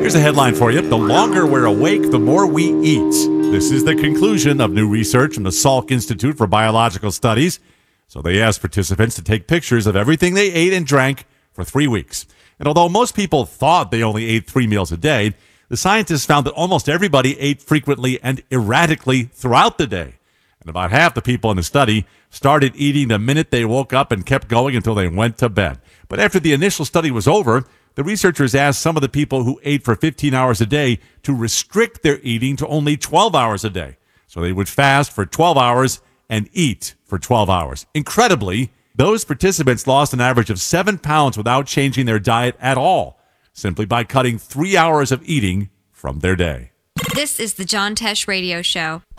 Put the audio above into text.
Here's a headline for you. The longer we're awake, the more we eat. This is the conclusion of new research from the Salk Institute for Biological Studies. So they asked participants to take pictures of everything they ate and drank for 3 weeks. And although most people thought they only ate 3 meals a day, the scientists found that almost everybody ate frequently and erratically throughout the day. And about half the people in the study started eating the minute they woke up and kept going until they went to bed. But after the initial study was over, the researchers asked some of the people who ate for 15 hours a day to restrict their eating to only 12 hours a day. So they would fast for 12 hours and eat for 12 hours. Incredibly, those participants lost an average of 7 pounds without changing their diet at all, simply by cutting 3 hours of eating from their day. This is the John Tesh Radio Show.